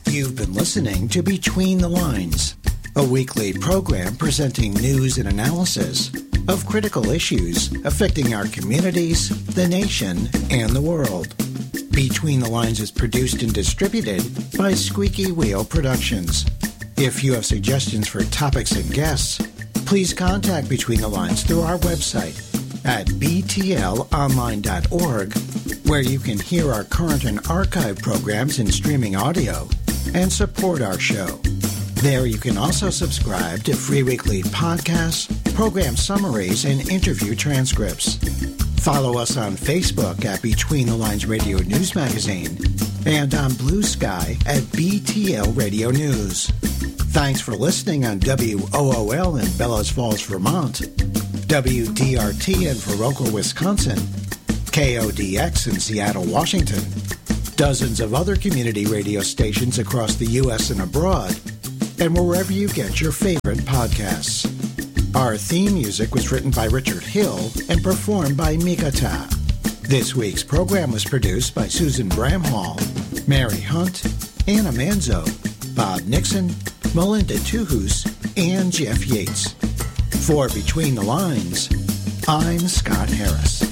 You've been listening to Between the Lines, a weekly program presenting news and analysis of critical issues affecting our communities, the nation, and the world. Between the Lines is produced and distributed by Squeaky Wheel Productions. If you have suggestions for topics and guests, please contact Between the Lines through our website at btlonline.org, where you can hear our current and archive programs in streaming audio and support our show. There you can also subscribe to free weekly podcasts, program summaries, and interview transcripts. Follow us on Facebook at Between the Lines Radio News Magazine and on Blue Sky at BTL Radio News. Thanks for listening on WOOL in Bellows Falls, Vermont, WDRT in Viroqua, Wisconsin, KODX in Seattle, Washington, dozens of other community radio stations across the U.S. and abroad, and wherever you get your favorite podcasts. Our theme music was written by Richard Hill and performed by Mikata. This week's program was produced by Susan Bramhall, Mary Hunt, Anna Manzo, Bob Nixon, Melinda Tuhus, and Jeff Yates. For Between the Lines, I'm Scott Harris.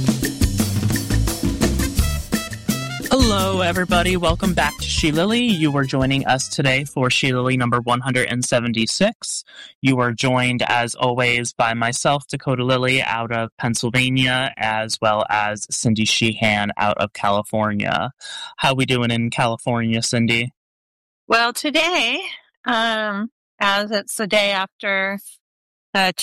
Hello, everybody. Welcome back to She Lily. You are joining us today for She Lily number 176. You are joined, as always, by myself, Dakota Lily, out of Pennsylvania, as well as Cindy Sheehan out of California. How we doing in California, Cindy? Well, today, as it's the day after the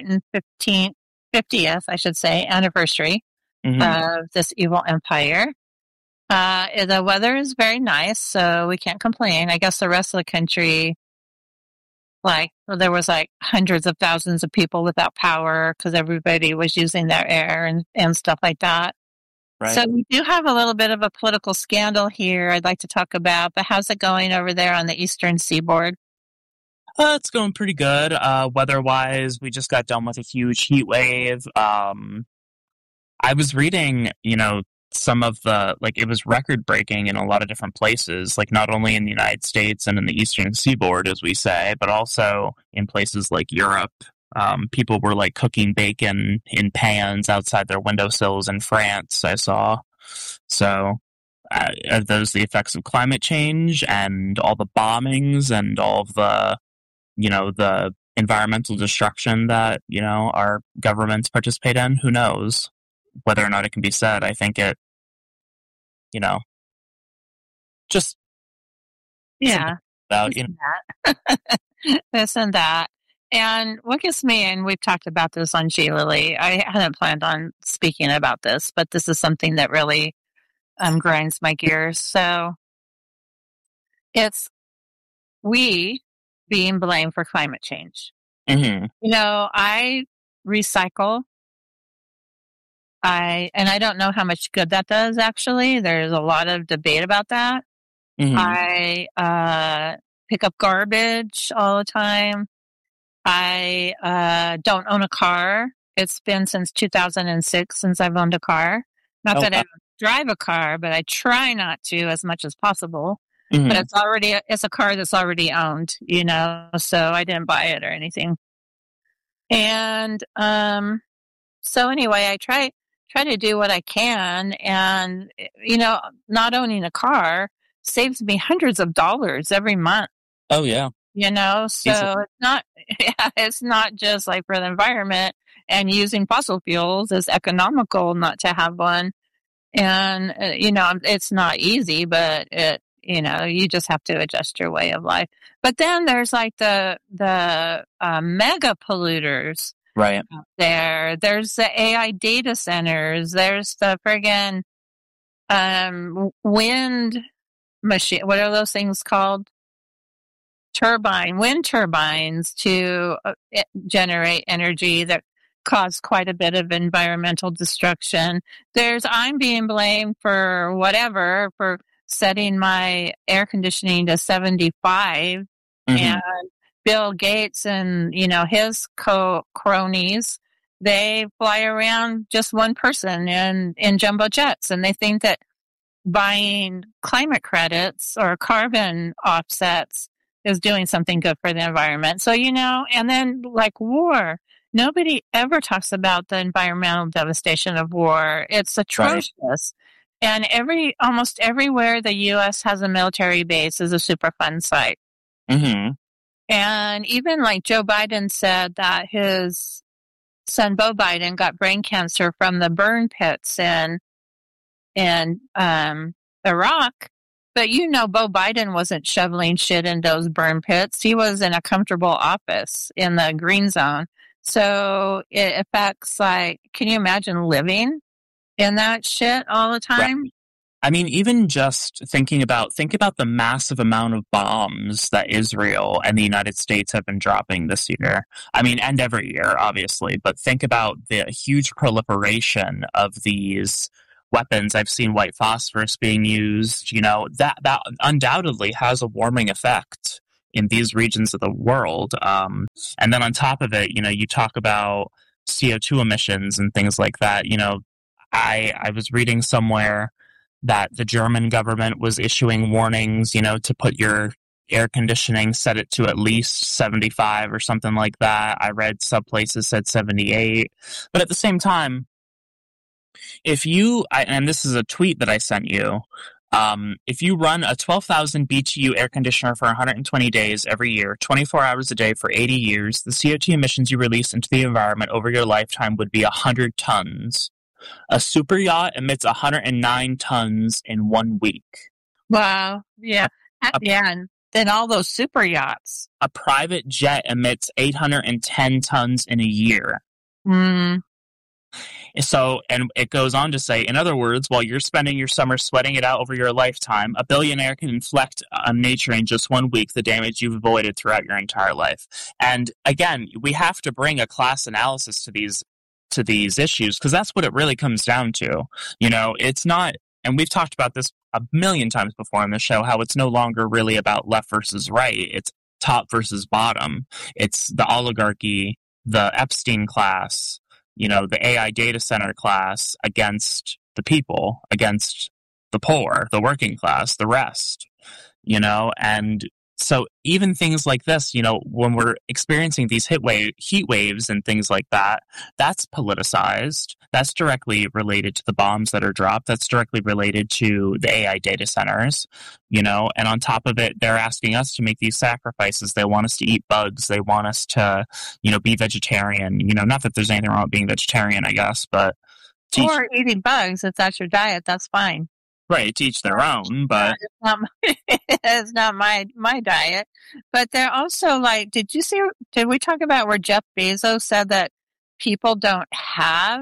250th, I should say, anniversary of this evil empire. The weather is very nice, so we can't complain. I guess the rest of the country, there was hundreds of thousands of people without power because everybody was using their air and stuff like that. Right. So we do have a little bit of a political scandal here I'd like to talk about, but how's it going over there on the eastern seaboard? It's going pretty good. Weather-wise, we just got done with a huge heat wave. I was reading, some of the, it was record-breaking in a lot of different places, not only in the United States and in the eastern seaboard, as we say, but also in places like Europe. People were, cooking bacon in pans outside their windowsills in France, I saw. So, are those the effects of climate change and all the bombings and all of the, the environmental destruction that, our governments participate in? Who knows? Whether or not it can be said, I think it, just about, this and that. And what gets me, and we've talked about this on G Lily, I hadn't planned on speaking about this, but this is something that really grinds my gears. So it's we being blamed for climate change. Mm-hmm. I recycle. I don't know how much good that does, actually. There's a lot of debate about that. Mm-hmm. I pick up garbage all the time. I don't own a car. It's been since 2006 since I've owned a car. Not that I don't drive a car, but I try not to as much as possible. Mm-hmm. But it's a car that's already owned, so I didn't buy it or anything. And so anyway, I try to do what I can, and not owning a car saves me hundreds of dollars every month. Oh yeah. So it's not just for the environment, and using fossil fuels is economical not to have one. And it's not easy, but you just have to adjust your way of life. But then there's the mega polluters. Right. There's the AI data centers. There's the friggin' wind machine. What are those things called? Wind turbines to generate energy that cause quite a bit of environmental destruction. I'm being blamed for setting my air conditioning to 75, and Bill Gates and, his cronies, they fly around just one person in jumbo jets, and they think that buying climate credits or carbon offsets is doing something good for the environment. So, and then like war, nobody ever talks about the environmental devastation of war. It's atrocious. Right. And almost everywhere the U.S. has a military base is a Superfund site. Mm-hmm. And even like Joe Biden said that his son Beau Biden got brain cancer from the burn pits in Iraq. But Beau Biden wasn't shoveling shit in those burn pits. He was in a comfortable office in the green zone. So it affects, like, can you imagine living in that shit all the time? Right. I mean, even just think about the massive amount of bombs that Israel and the United States have been dropping this year. I mean, and every year, obviously, but think about the huge proliferation of these weapons. I've seen white phosphorus being used, that undoubtedly has a warming effect in these regions of the world. And then on top of it, you talk about CO2 emissions and things like that. I was reading somewhere that the German government was issuing warnings, to put your air conditioning, set it to at least 75 or something like that. I read some places said 78. But at the same time, and this is a tweet that I sent you, if you run a 12,000 BTU air conditioner for 120 days every year, 24 hours a day for 80 years, the CO2 emissions you release into the environment over your lifetime would be 100 tons. A super yacht emits 109 tons in 1 week. Wow. Yeah. And then all those super yachts. A private jet emits 810 tons in a year. Mm. So, and it goes on to say, in other words, while you're spending your summer sweating it out over your lifetime, a billionaire can inflict on nature in just 1 week the damage you've avoided throughout your entire life. And again, we have to bring a class analysis to these issues, because that's what it really comes down to. It's not, and we've talked about this a million times before on the show, how it's no longer really about left versus right. It's top versus bottom. It's the oligarchy, the Epstein class, the AI data center class against the people, against the poor, the working class, the rest, and so even things like this, when we're experiencing these heat waves and things like that, that's politicized. That's directly related to the bombs that are dropped. That's directly related to the AI data centers, and on top of it, they're asking us to make these sacrifices. They want us to eat bugs. They want us to, be vegetarian. Not that there's anything wrong with being vegetarian, I guess, but or eating bugs. If that's your diet, that's fine. Right, to each their own, but it's not my diet. But they're also like, did we talk about where Jeff Bezos said that people don't have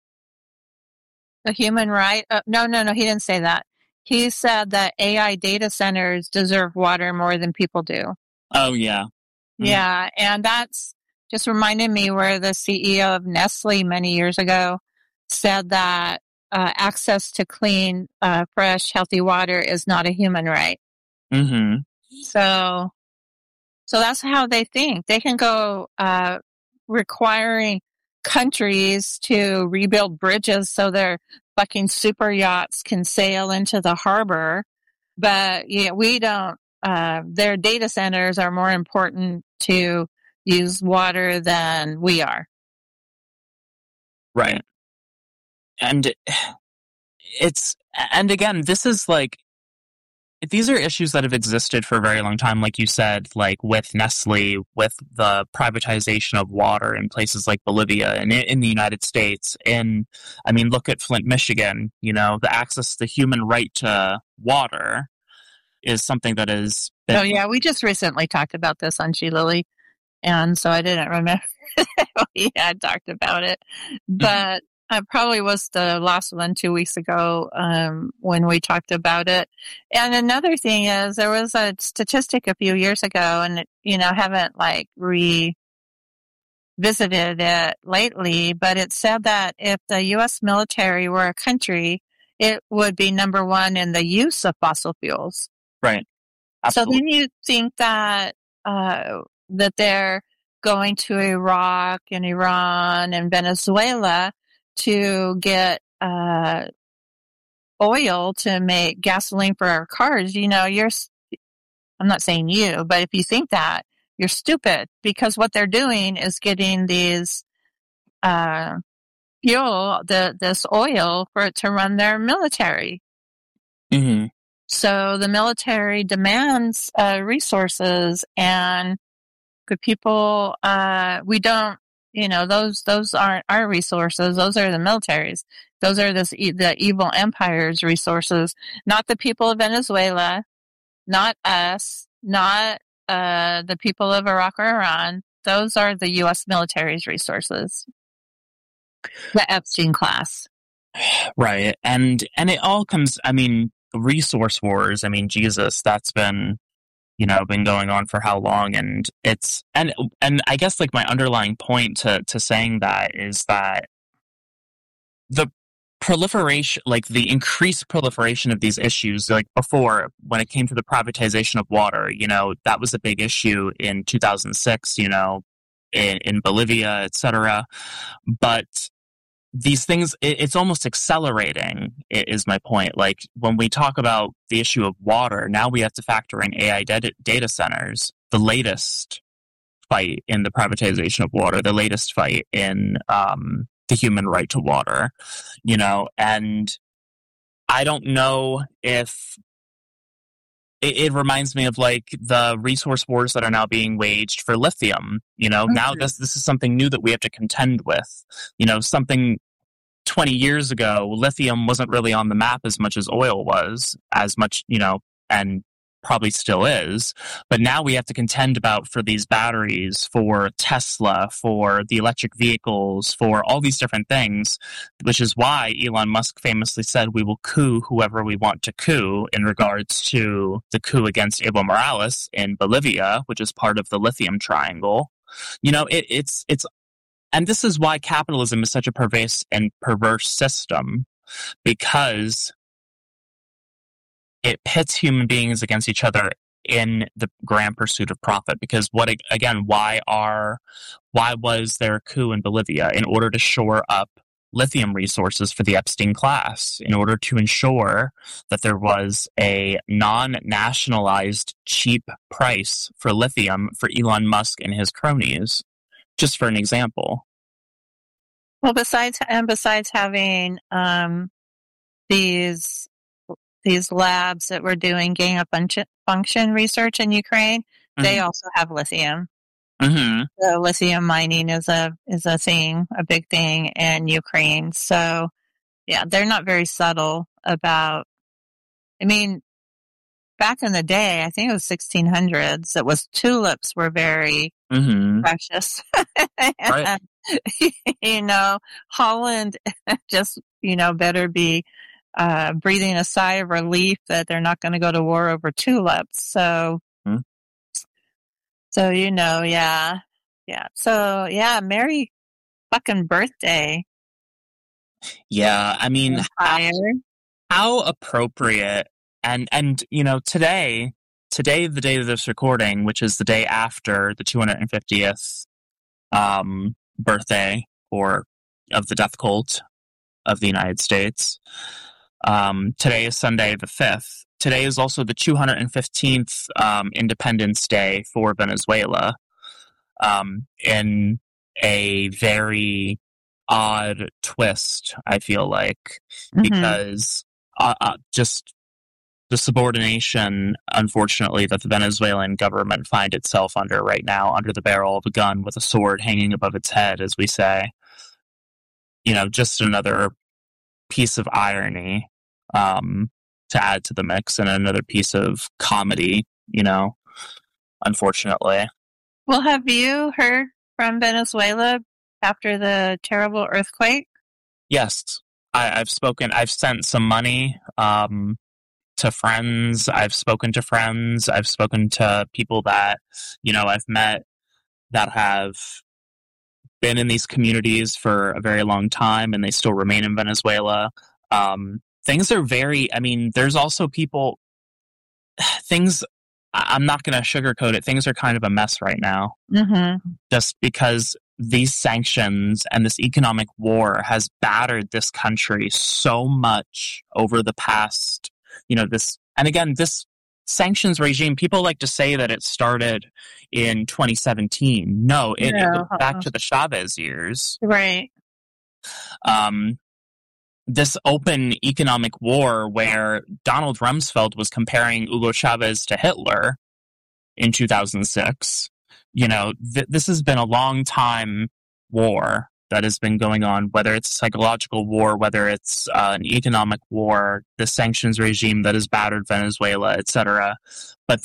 a human right? No, he didn't say that. He said that AI data centers deserve water more than people do. Oh, yeah. Mm-hmm. Yeah, and that's just reminded me where the CEO of Nestle many years ago said that access to clean, fresh, healthy water is not a human right. Mm-hmm. So that's how they think. They can go requiring countries to rebuild bridges so their fucking super yachts can sail into the harbor. But we don't. Their data centers are more important to use water than we are. Right. And again, this is like, these are issues that have existed for a very long time, like you said, like with Nestle, with the privatization of water in places like Bolivia and in the United States. Look at Flint, Michigan, the access, the human right to water is something that is... Oh, yeah, we just recently talked about this on She Lily, and so I didn't remember we had talked about it. But it probably was the last one 2 weeks ago when we talked about it. And another thing is there was a statistic a few years ago, and haven't revisited it lately, but it said that if the U.S. military were a country, it would be number one in the use of fossil fuels. Right. Absolutely. So then you think that that they're going to Iraq and Iran and Venezuela to get oil to make gasoline for our cars, I'm not saying you, but if you think that, you're stupid, because what they're doing is getting these this oil for it to run their military. Mm-hmm. So the military demands resources, and good people, we don't, those aren't our resources. Those are the military's. Those are the evil empire's resources, not the people of Venezuela, not us, not the people of Iraq or Iran. Those are the U.S. military's resources. The Epstein class. Right. And it all comes, resource wars, Jesus, that's been going on for how long? And it's, and I guess like my underlying point to saying that is that the proliferation, like the increased proliferation of these issues, like before, when it came to the privatization of water, that was a big issue in 2006, in Bolivia, etc. But these things, it's almost accelerating, is my point. Like when we talk about the issue of water, now we have to factor in AI data centers, the latest fight in the privatization of water, the latest fight in the human right to water, and I don't know if it reminds me of like the resource wars that are now being waged for lithium. Mm-hmm. Now this is something new that we have to contend with. Something 20 years ago, lithium wasn't really on the map as much as oil was, as much, and probably still is. But now we have to contend for these batteries, for Tesla, for the electric vehicles, for all these different things, which is why Elon Musk famously said we will coup whoever we want to coup in regards to the coup against Evo Morales in Bolivia, which is part of the lithium triangle. It's and this is why capitalism is such a pervasive and perverse system, because it pits human beings against each other in the grand pursuit of profit. Because why was there a coup in Bolivia? In order to shore up lithium resources for the Epstein class, in order to ensure that there was a non-nationalized cheap price for lithium for Elon Musk and his cronies, just for an example. Well, besides having these labs that were doing gain of function research in Ukraine, mm-hmm. they also have lithium. Mm-hmm. So lithium mining is a thing, a big thing in Ukraine. So yeah, they're not very subtle about. Back in the day, I think it was 1600s. It was tulips were very mm-hmm. precious. Right. Holland just better be breathing a sigh of relief that they're not going to go to war over tulips. So, yeah. So, yeah, merry fucking birthday. Yeah, how appropriate. And today, the day of this recording, which is the day after the 250th birthday of the death cult of the United States. Today is Sunday the 5th. Today is also the 215th Independence Day for Venezuela, in a very odd twist, I feel like, because just the subordination, unfortunately, that the Venezuelan government finds itself under right now, under the barrel of a gun with a sword hanging above its head, as we say. Just another piece of irony to add to the mix, and another piece of comedy, unfortunately. Well, have you heard from Venezuela after the terrible earthquake? Yes. I've sent some money to friends. I've spoken to friends. I've spoken to people that, I've met that have been in these communities for a very long time, and they still remain in Venezuela. Things are there's also I'm not going to sugarcoat it. Things are kind of a mess right now. Mm-hmm. Just because these sanctions and this economic war has battered this country so much over the past, this sanctions regime, people like to say that it started in 2017. No, it goes back to the Chavez years. Right. This open economic war where Donald Rumsfeld was comparing Hugo Chavez to Hitler in 2006. This has been a long time war that has been going on, whether it's a psychological war, whether it's an economic war, the sanctions regime that has battered Venezuela, etc. But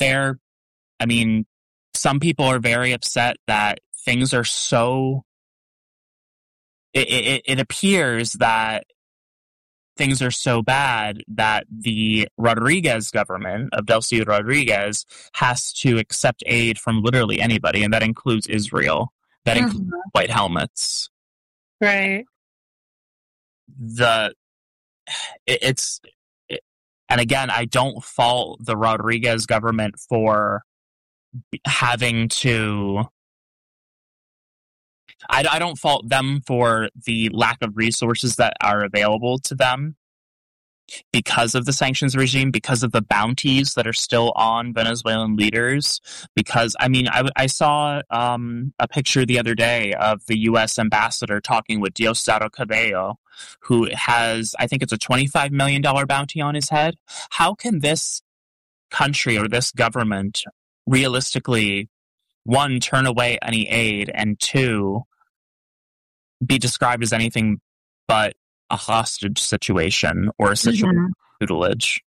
some people are very upset that things are so... It appears that things are so bad that the Rodriguez government of Delcy Rodriguez has to accept aid from literally anybody, and that includes Israel. That includes white helmets. Right. And again, I don't fault the Rodriguez government for having to... I don't fault them for the lack of resources that are available to them because of the sanctions regime, because of the bounties that are still on Venezuelan leaders. Because, I saw a picture the other day of the U.S. ambassador talking with Diosdado Cabello, who has, I think it's a $25 million bounty on his head. How can this country or this government realistically, one, turn away any aid, and two, be described as anything but a hostage situation or a situation of tutelage?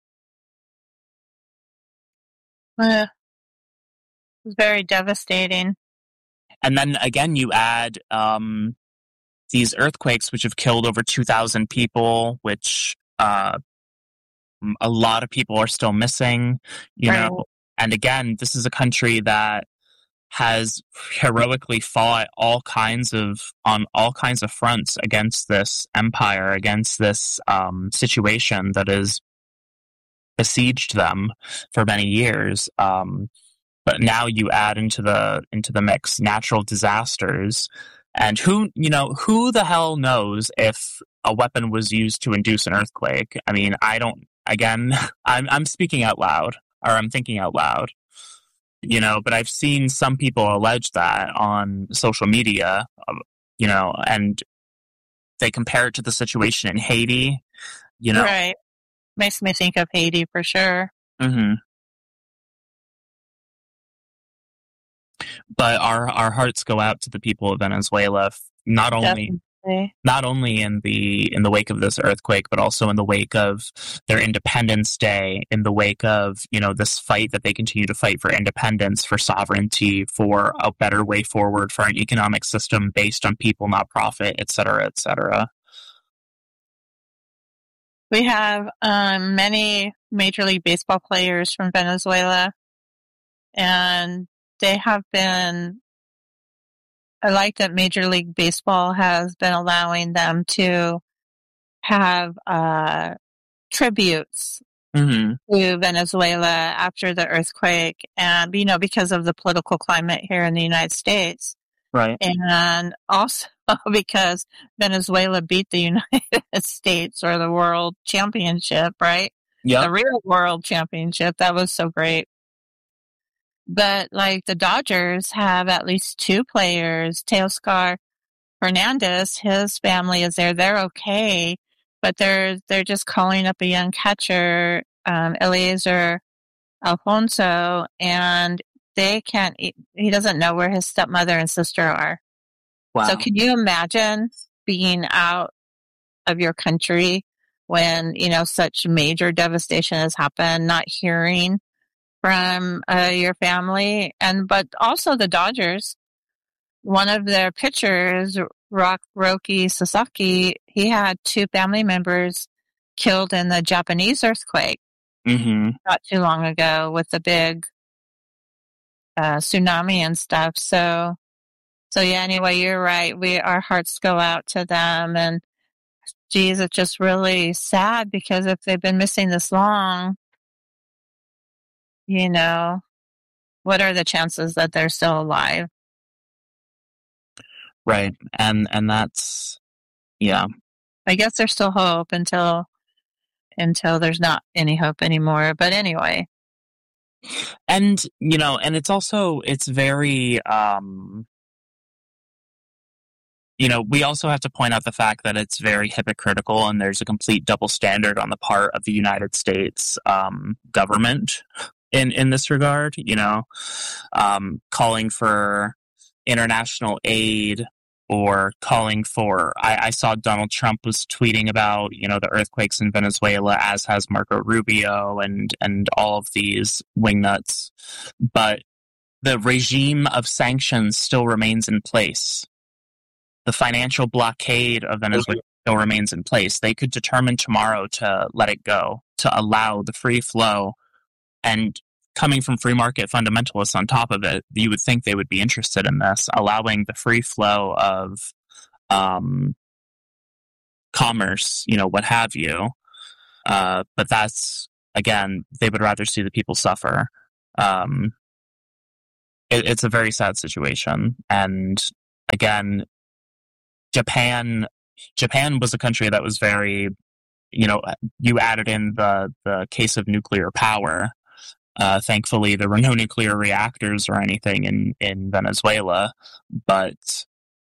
It's very devastating. And then again, you add these earthquakes, which have killed over 2,000 people, which a lot of people are still missing. Know. And again, this is a country that has heroically fought on all kinds of fronts against this empire, against this situation that has besieged them for many years. But now you add into the mix natural disasters, and who the hell knows if a weapon was used to induce an earthquake? I don't. Again, I'm speaking out loud, or I'm thinking out loud. But I've seen some people allege that on social media, and they compare it to the situation in Haiti, Right. Makes me think of Haiti for sure. Mm-hmm. But our hearts go out to the people of Venezuela, not only in the wake of this earthquake, but also in the wake of their Independence Day, in the wake of this fight that they continue to fight for independence, for sovereignty, for a better way forward, for an economic system based on people, not profit, etc., etc. We have many Major League Baseball players from Venezuela, and they have been... I like that Major League Baseball has been allowing them to have tributes to Venezuela after the earthquake, and because of the political climate here in the United States, right? And also because Venezuela beat the United States, or the World Championship, right? Yeah, the real World Championship. That was so great. But like the Dodgers have at least two players. Teoscar Hernandez, his family is there. They're okay, but they're just calling up a young catcher, Eliezer Alfonso, and they can't. He doesn't know where his stepmother and sister are. Wow. So can you imagine being out of your country when such major devastation has happened, not hearing from your family? But also the Dodgers, one of their pitchers, Roki Sasaki, he had two family members killed in the Japanese earthquake not too long ago with the big tsunami and stuff. So yeah, anyway, you're right. Our hearts go out to them, and geez, it's just really sad because if they've been missing this long, what are the chances that they're still alive? Right. And that's, yeah. I guess there's still hope until there's not any hope anymore. But anyway. And, and it's also, it's very, we also have to point out the fact that it's very hypocritical and there's a complete double standard on the part of the United States government in this regard, calling for international aid or calling for, I saw Donald Trump was tweeting about, the earthquakes in Venezuela, as has Marco Rubio and all of these wingnuts. But the regime of sanctions still remains in place. The financial blockade of Venezuela still remains in place. They could determine tomorrow to let it go, to allow the free flow. And coming from free market fundamentalists on top of it, you would think they would be interested in this, allowing the free flow of commerce, what have you. But that's, again, they would rather see the people suffer. It's a very sad situation. And again, Japan was a country that was very, you added in the case of nuclear power. Thankfully, there were no nuclear reactors or anything in Venezuela, but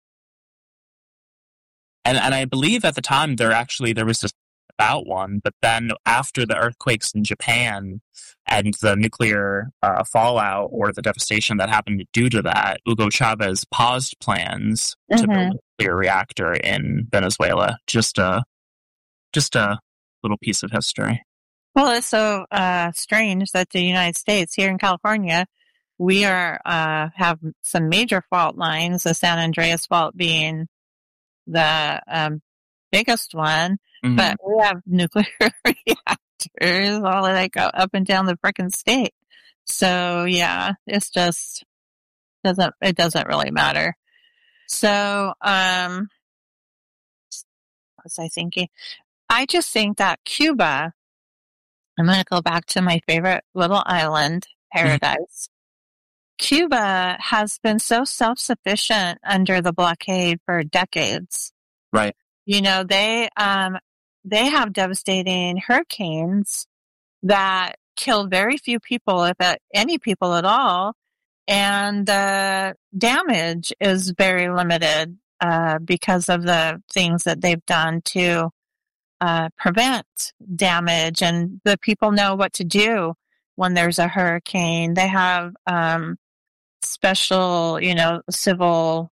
and I believe at the time there was just about one, but then after the earthquakes in Japan and the nuclear fallout or the devastation that happened due to that, Hugo Chavez paused plans to build a nuclear reactor in Venezuela. Just a little piece of history. Well, it's so strange that the United States, here in California, we have some major fault lines, the San Andreas Fault being the biggest one, but we have nuclear reactors all that go up and down the frickin' state. So yeah, it's just doesn't really matter. So what was I thinking? I just think that Cuba, I'm going to go back to my favorite little island, paradise. Cuba has been so self-sufficient under the blockade for decades. Right. They have devastating hurricanes that killed very few people, if any people at all, and the damage is very limited because of the things that they've done to prevent damage, and the people know what to do when there's a hurricane. They have special, civil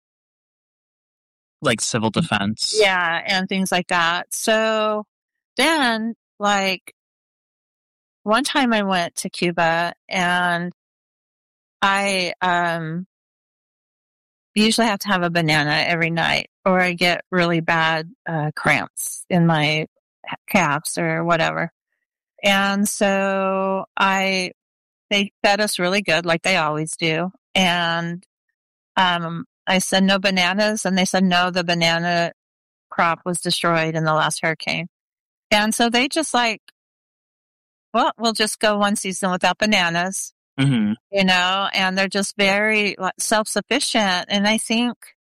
defense. Yeah, and things like that. So then, one time I went to Cuba and I usually have to have a banana every night or I get really bad cramps in my calves or whatever. And so they fed us really good like they always do. And I said no bananas, and they said no, the banana crop was destroyed in the last hurricane. And so they just we'll just go one season without bananas, and they're just very self-sufficient. And I think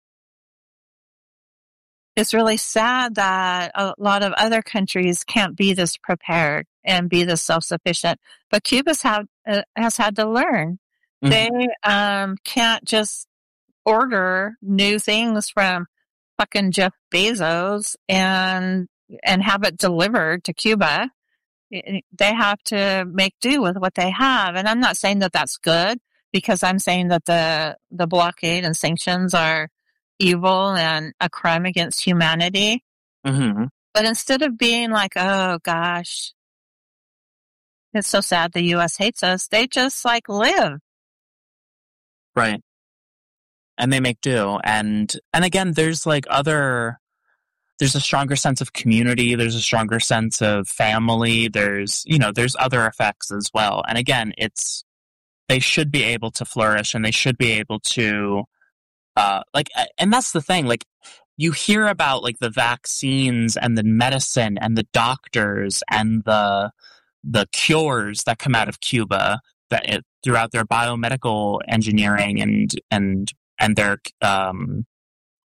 it's really sad that a lot of other countries can't be this prepared and be this self-sufficient. But Cuba's has had to learn. They can't just order new things from fucking Jeff Bezos and have it delivered to Cuba. They have to make do with what they have. And I'm not saying that that's good, because I'm saying that the blockade and sanctions are evil and a crime against humanity. But instead of being like, oh gosh, it's so sad the U.S. hates us, they just live. Right. And they make do. And again, there's there's a stronger sense of community. There's a stronger sense of family. There's other effects as well. And again, they should be able to flourish, and they should be able to, and that's the thing, you hear about the vaccines and the medicine and the doctors and the cures that come out of Cuba throughout their biomedical engineering and their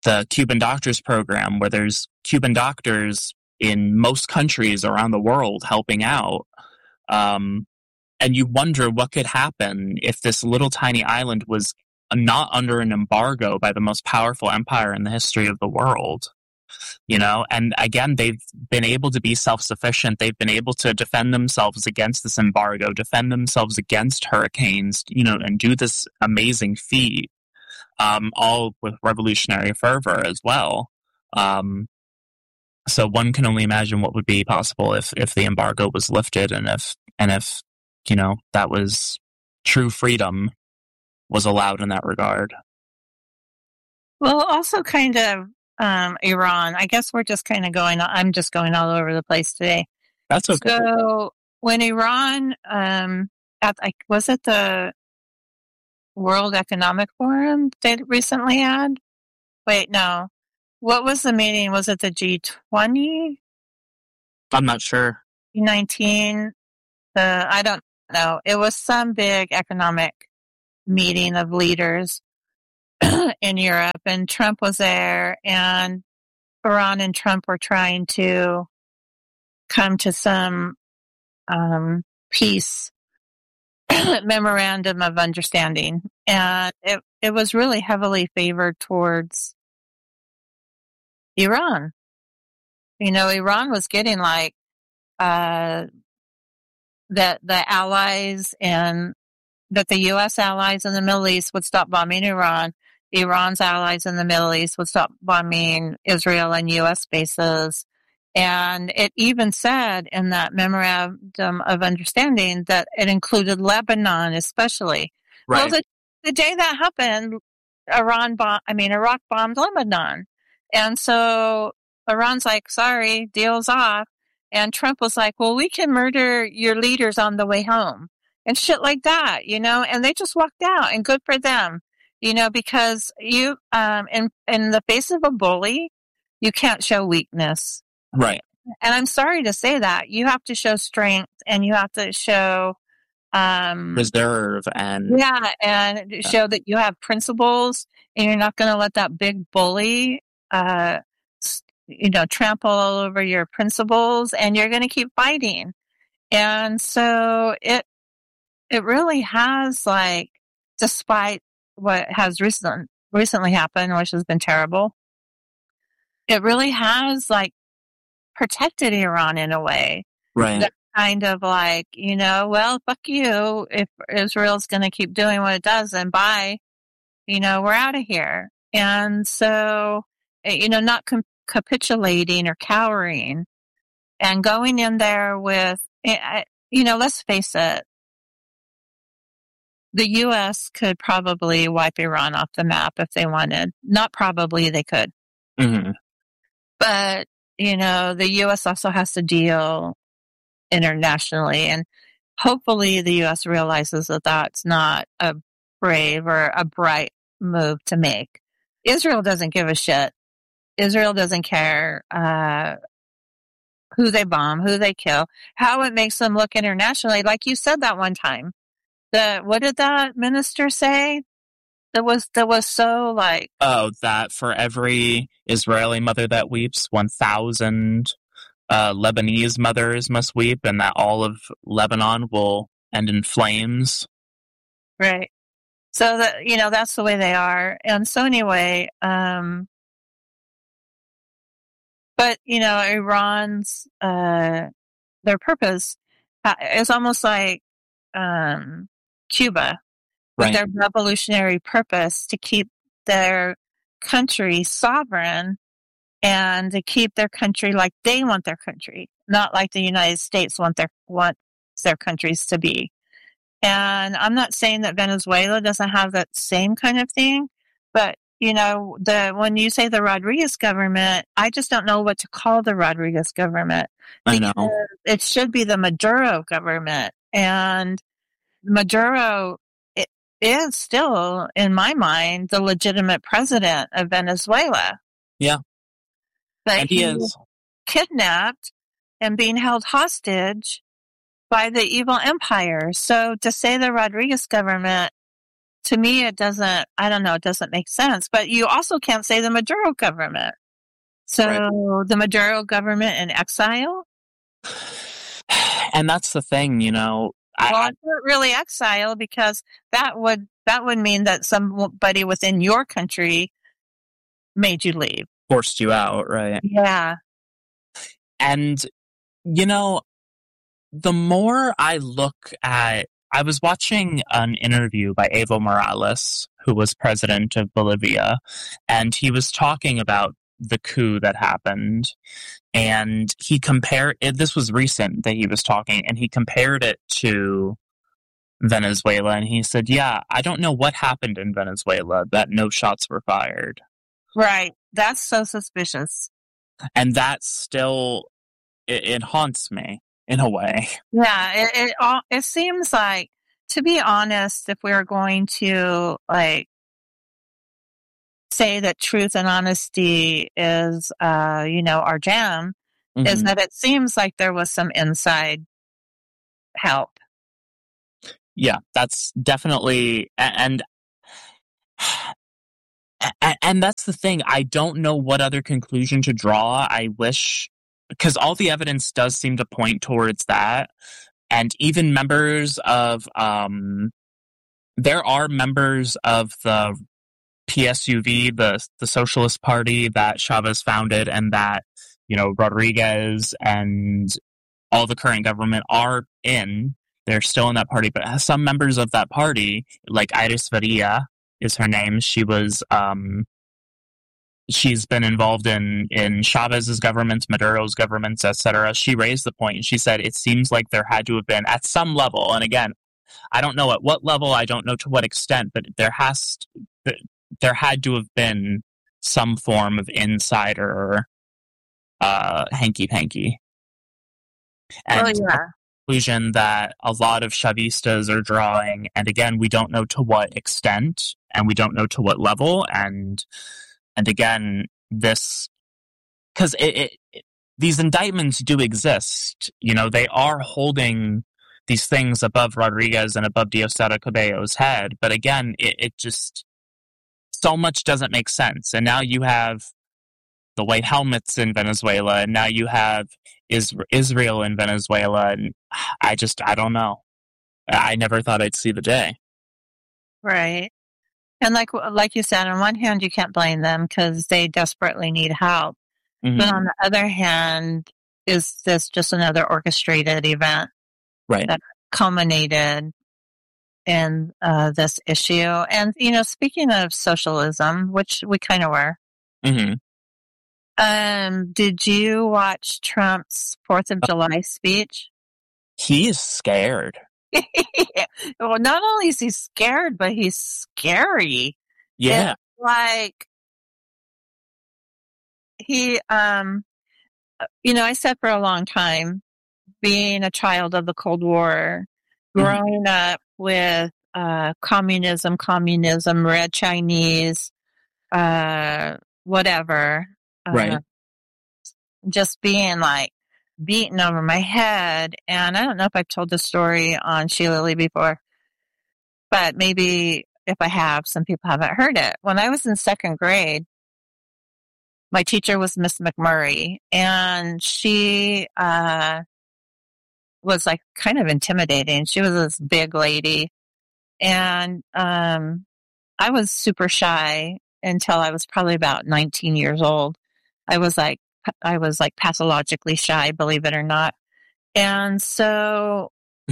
the Cuban Doctors Program, where there's Cuban doctors in most countries around the world helping out. And you wonder what could happen if this little tiny island was not under an embargo by the most powerful empire in the history of the world. And again, they've been able to be self-sufficient. They've been able to defend themselves against this embargo, defend themselves against hurricanes, and do this amazing feat, all with revolutionary fervor as well. So one can only imagine what would be possible if the embargo was lifted, and if that was true freedom was allowed in that regard. Well, also kind of Iran. I guess we're just kind of I'm just going all over the place today. That's okay. So when Iran, was it the World Economic Forum they recently had? Wait, no. What was the meeting? Was it the G20? I'm not sure. G19? I don't know. It was some big economic meeting of leaders in Europe, and Trump was there, and Iran and Trump were trying to come to some peace memorandum of understanding, and it was really heavily favored towards Iran. Iran was getting that the allies and that the U.S. allies in the Middle East would stop bombing Iran. Iran's allies in the Middle East would stop bombing Israel and U.S. bases. And it even said in that memorandum of understanding that it included Lebanon especially. Right. Well, the day that happened, Iraq bombed Lebanon. And so Iran's like, sorry, deal's off. And Trump was like, well, we can murder your leaders on the way home. And shit like that, and they just walked out, and good for them, because you, in the face of a bully, you can't show weakness. Right. And I'm sorry to say that. You have to show strength, and you have to show, reserve and show that you have principles, and you're not going to let that big bully, trample all over your principles, and you're going to keep fighting. And so it really has, despite what has recently happened, which has been terrible, it really has, protected Iran in a way. Right. That kind of well, fuck you. If Israel's going to keep doing what it does, then bye. We're out of here. And so, not capitulating or cowering and going in there with, let's face it, the U.S. could probably wipe Iran off the map if they wanted. Not probably, they could. Mm-hmm. But, the U.S. also has to deal internationally. And hopefully the U.S. realizes that that's not a brave or a bright move to make. Israel doesn't give a shit. Israel doesn't care who they bomb, who they kill, how it makes them look internationally. Like you said that one time. What did that minister say? That was so that for every Israeli mother that weeps, 1,000 Lebanese mothers must weep, and that all of Lebanon will end in flames. Right. So that that's the way they are. And so anyway, but Iran's their purpose is almost like Cuba, with their revolutionary purpose to keep their country sovereign and to keep their country like they want their country, not like the United States wants their countries to be. And I'm not saying that Venezuela doesn't have that same kind of thing, but when you say the Rodriguez government, I just don't know what to call the Rodriguez government. I know. It should be the Maduro government. And Maduro is still, in my mind, the legitimate president of Venezuela. Yeah. But and he is kidnapped and being held hostage by the evil empire. So to say the Rodriguez government to me, it doesn't, I don't know, it doesn't make sense. But you also can't say the Maduro government. So Right. the Maduro government in exile? And that's the thing, you know. Well, it's not really exile because that would mean that somebody within your country made you leave. Forced you out, right? Yeah. And, you know, the more I look at, I was watching an interview by Evo Morales, who was president of Bolivia, and he was talking about the coup that happened. And he compared it, this was recent that he was talking, and he compared it to Venezuela. And he said, yeah, I don't know what happened in Venezuela, that no shots were fired. Right. That's so suspicious. And that still, it haunts me in a way. Yeah. It seems like, to be honest, if we were going to like say that truth and honesty is, our jam, is that it seems like there was some inside help. Yeah, that's definitely, and that's the thing. I don't know what other conclusion to draw. I wish, because all the evidence does seem to point towards that. And even members of, there are members of the PSUV, the Socialist Party that Chavez founded, and that, you know, Rodriguez and all the current government are in. They're still in that party, but some members of that party, like Iris Varilla is her name. She was, she's been involved in Chavez's governments, Maduro's governments, etc. She raised the point, and she said it seems like there had to have been at some level, and again, I don't know at what level, I don't know to what extent, but there had to have been some form of insider hanky-panky. And the conclusion that a lot of Chavistas are drawing, and again, we don't know to what extent, and we don't know to what level, and again, this, because these indictments do exist, you know, they are holding these things above Rodriguez and above Diosdado Cabello's head, but again, it just, so much doesn't make sense. And now you have the white helmets in Venezuela, and now you have Israel in Venezuela, and I don't know. I never thought I'd see the day. Right. And like you said, on one hand, you can't blame them because they desperately need help. Mm-hmm. But on the other hand, is this just another orchestrated event that culminated in this issue? And, you know, speaking of socialism, which we kind of were, did you watch Trump's 4th of July speech? He is scared. Well, not only is he scared, but he's scary. Yeah. It's like he, I said for a long time, being a child of the Cold War, growing up with communism, Red Chinese, whatever. Just being like beaten over my head. And I don't know if I've told this story on Sheila Lee before, but maybe if I have, some people haven't heard it. When I was in 2nd grade, my teacher was Miss McMurray, and she was like kind of intimidating. She was this big lady, and I was super shy until I was probably about 19 years old. I was like pathologically shy, believe it or not. And so,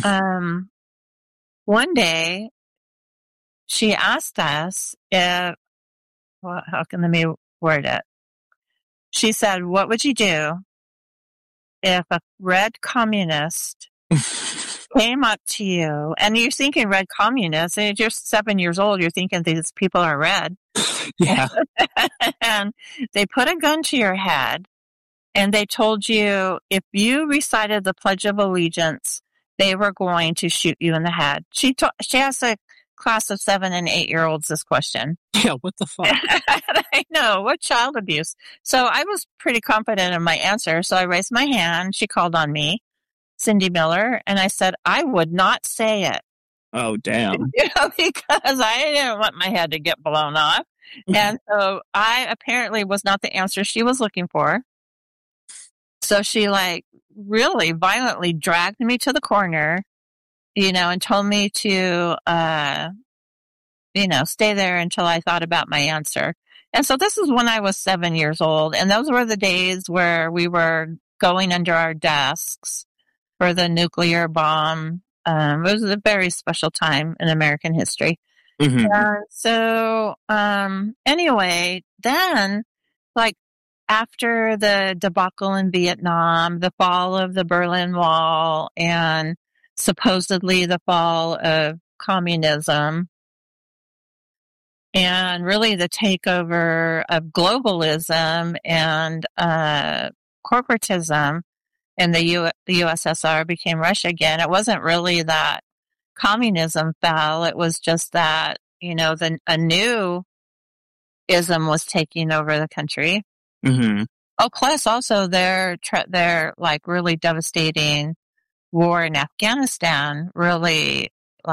one day she asked us how can let me word it? She said, what would you do if a red communist came up to you, and you're thinking red communist, and you're 7 years old, you're thinking these people are red. Yeah. And they put a gun to your head, and they told you if you recited the Pledge of Allegiance, they were going to shoot you in the head. She asked a class of 7 and 8 year olds this question. Yeah, what the fuck? I know, what child abuse. So I was pretty confident in my answer. So I raised my hand. She called on me, Cindy Miller, and I said, I would not say it. Oh, damn. Because I didn't want my head to get blown off. And so I apparently was not the answer she was looking for. So she really violently dragged me to the corner, and told me to, stay there until I thought about my answer. And so this is when I was 7 years old. And those were the days where we were going under our desks for the nuclear bomb. It was a very special time in American history. Mm-hmm. And so, anyway, then, after the debacle in Vietnam, the fall of the Berlin Wall, and supposedly the fall of communism, and really the takeover of globalism and corporatism, and the USSR became Russia again. It wasn't really that communism fell. It was just that, a new ism was taking over the country. Mm-hmm. Oh, plus also their really devastating war in Afghanistan really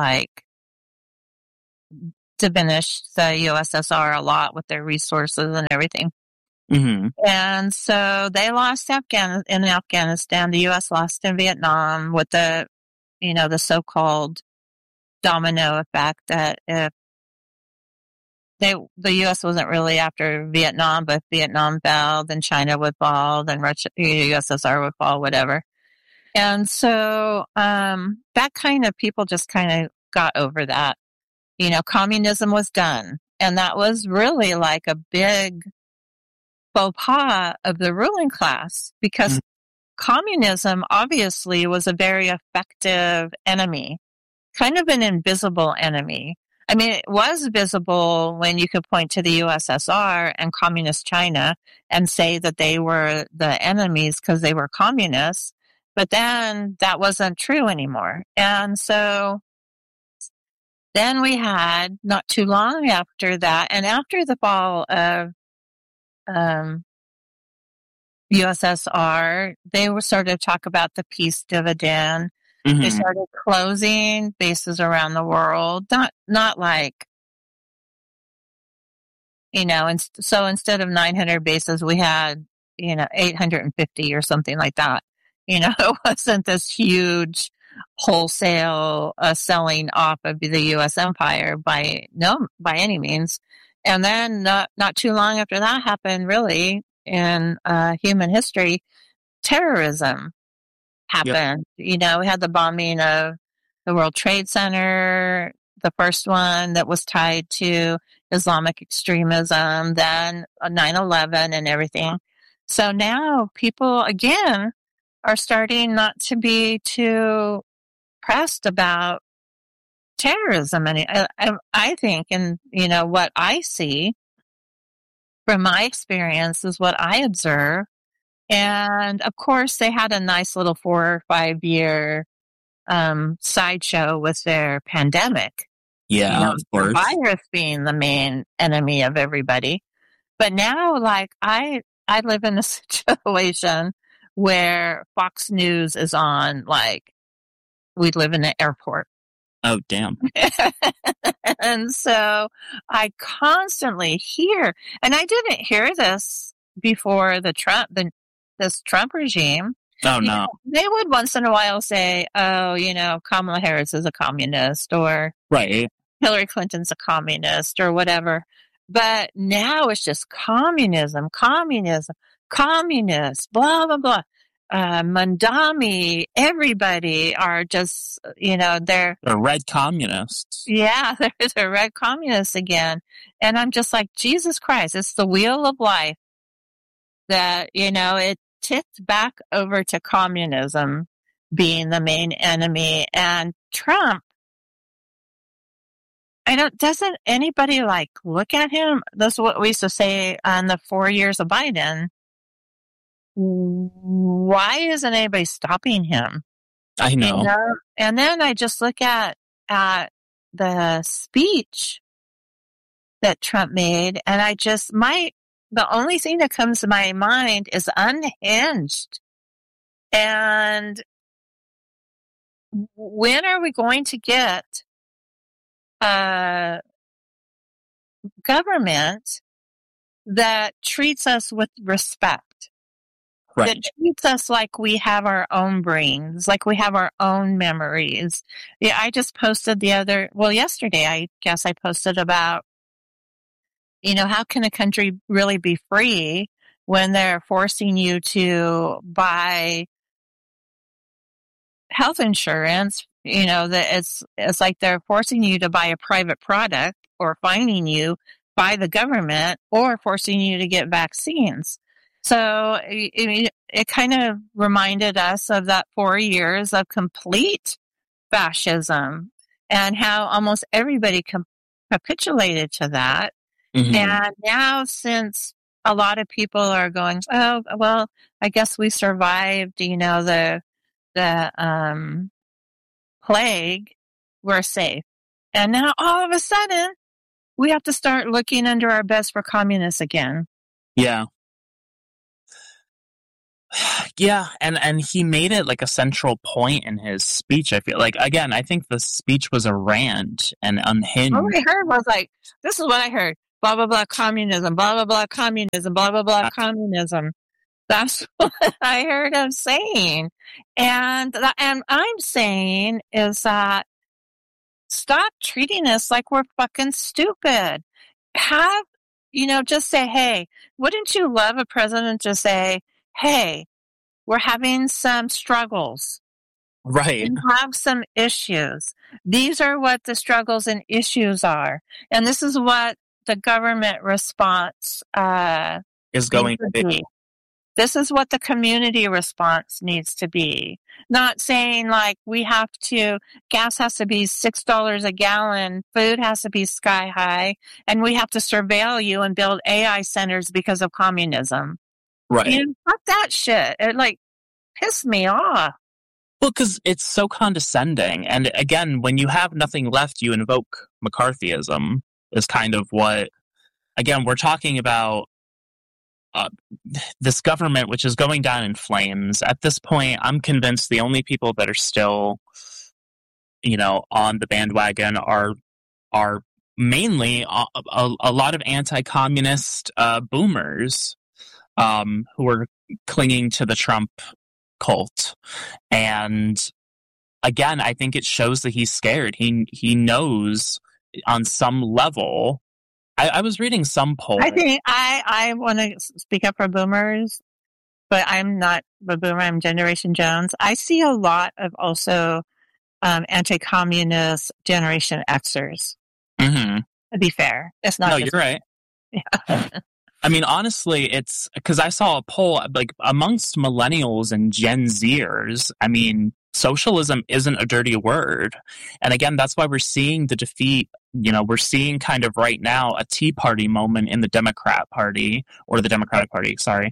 diminished the USSR a lot with their resources and everything. Mm-hmm. And so they lost in Afghanistan. The U.S. lost in Vietnam with the so-called domino effect that if the U.S. wasn't really after Vietnam, but if Vietnam fell, then China would fall, then Russia, USSR would fall, whatever. And so that kind of people just kind of got over that. Communism was done. And that was really like a big faux pas of the ruling class, because communism obviously was a very effective enemy, kind of an invisible enemy. I mean, it was visible when you could point to the USSR and communist China and say that they were the enemies because they were communists, but then that wasn't true anymore. And so then we had, not too long after that, and after the fall of USSR, they were started to talk about the peace dividend. Mm-hmm. They started closing bases around the world, not like, and so instead of 900 bases, we had, 850 or something like that. It wasn't this huge wholesale selling off of the U.S. empire by any means. And then not too long after that happened, really, in human history, terrorism happened. Yep. We had the bombing of the World Trade Center, the first one that was tied to Islamic extremism, then 9/11 and everything. So now people, again, are starting not to be too pressed about terrorism. And I think, and, what I see from my experience is what I observe. And of course, they had a nice little 4 or 5 year sideshow with their pandemic. Yeah, of course. The virus being the main enemy of everybody. But now, I live in a situation where Fox News is on, we live in an airport. Oh, damn. And so I constantly hear, and I didn't hear this before this Trump regime. Oh, no. They would once in a while say, oh, Kamala Harris is a communist, or right. Hillary Clinton's a communist, or whatever. But now it's just communism, communist, blah, blah, blah. Mandami, everybody are just, they're red communists. Yeah, they're red communists again. And I'm just like, Jesus Christ, it's the wheel of life that, it tipped back over to communism being the main enemy. And Trump, doesn't anybody look at him? That's what we used to say on the 4 years of Biden. Why isn't anybody stopping him? I know. And then I just look at the speech that Trump made, and the only thing that comes to my mind is unhinged. And when are we going to get government that treats us with respect, Right. that treats us like we have our own brains, like we have our own memories. Yeah, I just posted yesterday, I guess I posted about, how can a country really be free when they're forcing you to buy health insurance? That it's like they're forcing you to buy a private product or fining you by the government or forcing you to get vaccines. So it kind of reminded us of that 4 years of complete fascism and how almost everybody capitulated to that. Mhm. And now, since a lot of people are going, oh, well, I guess we survived, the plague, we're safe. And now all of a sudden, we have to start looking under our beds for communists again. Yeah. Yeah, and he made it like a central point in his speech. I feel like, again, I think the speech was a rant and unhinged. All I heard was like, this is what I heard. Blah, blah, blah, communism, blah, blah, blah, communism, blah, blah, blah, communism. That's what I heard him saying. And I'm saying is that stop treating us like we're fucking stupid. Just say, hey, wouldn't you love a president to say, hey, we're having some struggles. Right. We have some issues. These are what the struggles and issues are. And this is what the government response Is going to be. This is what the community response needs to be. Not saying like gas has to be $6 a gallon, food has to be sky high, and we have to surveil you and build AI centers because of communism. Right. Fuck that shit. It pissed me off. Well, because it's so condescending. And again, when you have nothing left, you invoke McCarthyism is kind of what, again, we're talking about this government, which is going down in flames. At this point, I'm convinced the only people that are still, on the bandwagon are mainly a lot of anti-communist boomers who are clinging to the Trump cult. And again, I think it shows that he's scared. He knows on some level. I was reading some poll. I think I want to speak up for boomers, but I'm not a boomer. I'm Generation Jones. I see a lot of also anti-communist Generation Xers. Mm-hmm. To be fair, it's not. No, you're right. Yeah. I mean, honestly, it's because I saw a poll like amongst millennials and Gen Zers. I mean, socialism isn't a dirty word. And again, that's why we're seeing the defeat. We're seeing kind of right now a Tea Party moment in the Democrat Party, or the Democratic Party, sorry.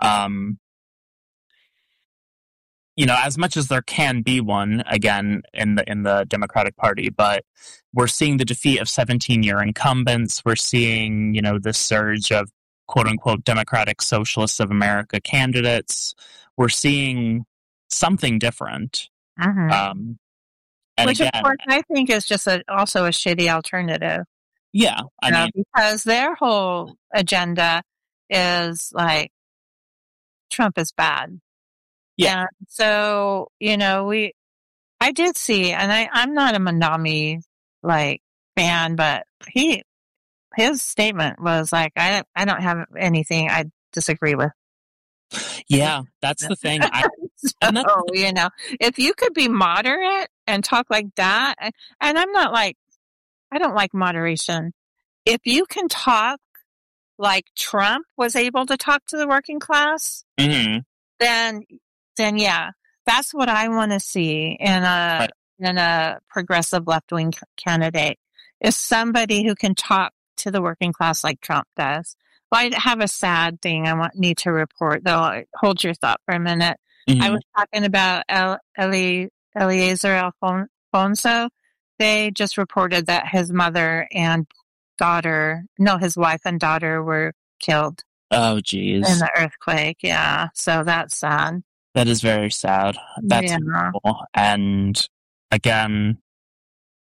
As much as there can be one again in the Democratic Party, but we're seeing the defeat of 17-year incumbents. We're seeing, the surge of quote unquote Democratic Socialists of America candidates. We're seeing something different. Mm-hmm. Which, again, of course, I think is just also a shitty alternative. Yeah. I mean, because their whole agenda is like, Trump is bad. Yeah. And so, I did see, and I'm not a Mandami fan, but his statement was like, I don't have anything I disagree with. Yeah, that's the thing. If you could be moderate and talk like that, and I'm not I don't like moderation. If you can talk like Trump was able to talk to the working class, mm-hmm. then yeah, that's what I want to see in a progressive left-wing candidate, is somebody who can talk to the working class like Trump does. Well, I have a sad thing I need to report, though. Hold your thought for a minute. Mm-hmm. I was talking about Eliezer Alfonso. They just reported that his mother and his wife and daughter were killed. Oh, geez. In the earthquake, yeah. So that's sad. That is very sad. That's horrible. And again,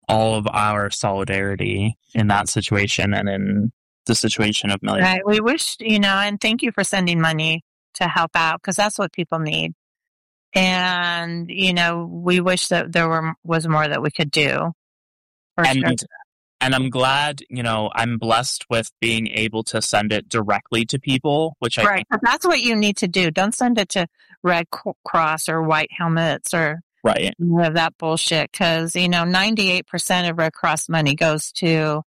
all of our solidarity in that situation and in the situation of millions. Right. We wish, and thank you for sending money to help out, because that's what people need. And, we wish that there was more that we could do. And I'm glad, I'm blessed with being able to send it directly to people, which right. But that's what you need to do. Don't send it to Red Cross or White Helmets or right. That bullshit. Because, 98% of Red Cross money goes to,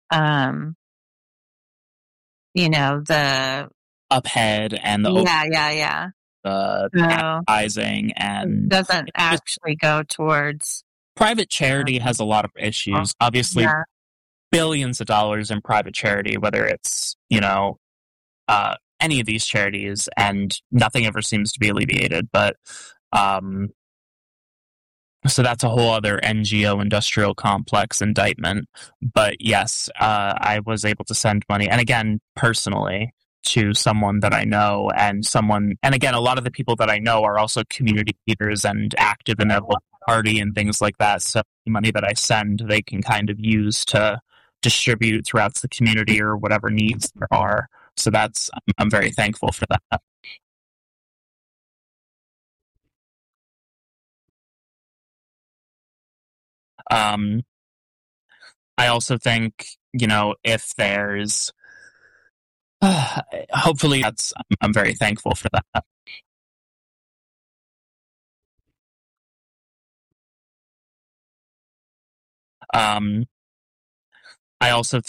the UPHEAD and the the advertising, and doesn't actually go towards private charity. Has a lot of issues. Obviously, billions of dollars in private charity, whether it's any of these charities, and nothing ever seems to be alleviated. But so that's a whole other NGO industrial complex indictment. But yes, I was able to send money, and again, personally, to someone that I know, and again, a lot of the people that I know are also community leaders and active in their local party and things like that. So the money that I send, they can kind of use to distribute throughout the community or whatever needs there are. So I'm very thankful for that. I also think, if there's hopefully I'm very thankful for that. I also